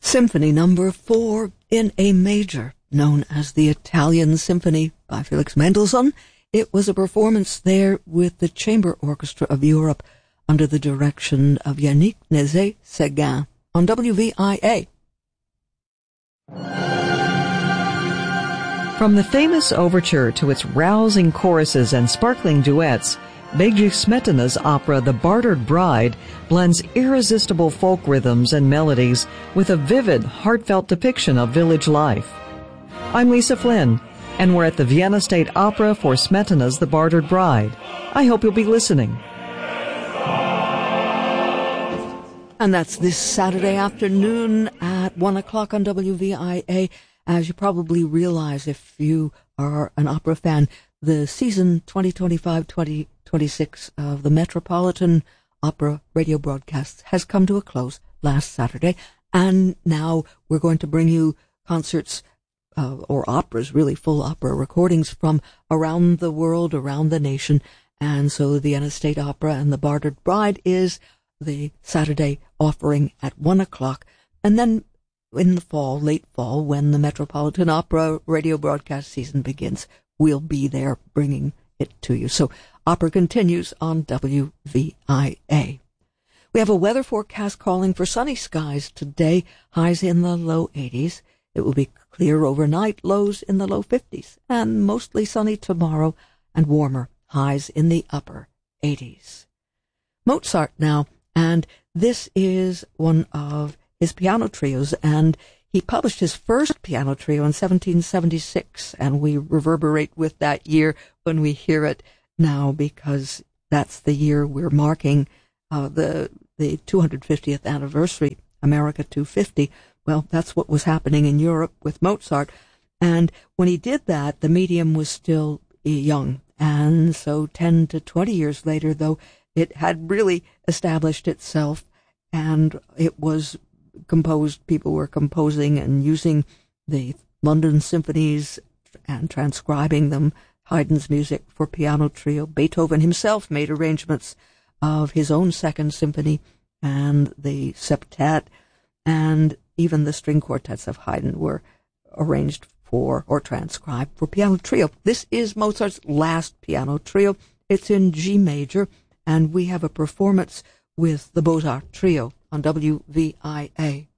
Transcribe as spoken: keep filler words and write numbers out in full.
Symphony number four in A major, known as the Italian Symphony by Felix Mendelssohn. It was a performance there with the Chamber Orchestra of Europe under the direction of Yannick Nézet-Séguin on W V I A. From the famous overture to its rousing choruses and sparkling duets, Bedřich Smetana's opera The Bartered Bride blends irresistible folk rhythms and melodies with a vivid, heartfelt depiction of village life. I'm Lisa Flynn, and we're at the Vienna State Opera for Smetana's The Bartered Bride. I hope you'll be listening. And that's this Saturday afternoon at one o'clock on W V I A. As you probably realize if you are an opera fan, the season twenty twenty-five twenty twenty-six of the Metropolitan Opera radio broadcasts has come to a close last Saturday, and now we're going to bring you concerts uh, or operas, really full opera recordings from around the world, around the nation. And so the Vienna State Opera and The Bartered Bride is the Saturday offering at one o'clock. And then in the fall, late fall, when the Metropolitan Opera radio broadcast season begins, we'll be there bringing it to you. So opera continues on W V I A. We have a weather forecast calling for sunny skies today, highs in the low eighties. It will be clear overnight, lows in the low fifties, and mostly sunny tomorrow and warmer, highs in the upper eighties. Mozart now, and this is one of his piano trios, and he published his first piano trio in seventeen seventy-six, and we reverberate with that year when we hear it now, because that's the year we're marking uh, the the two hundred fiftieth anniversary, America two fifty. Well, that's what was happening in Europe with Mozart, and when he did that, the medium was still young, and so ten to twenty years later, though, it had really established itself, and it was composed, people were composing and using the London symphonies and transcribing them, Haydn's music for piano trio. Beethoven himself made arrangements of his own second symphony and the septet, and even the string quartets of Haydn were arranged for or transcribed for piano trio. This is Mozart's last piano trio. It's in G major, and we have a performance with the Beaux-Arts Trio on W V I A.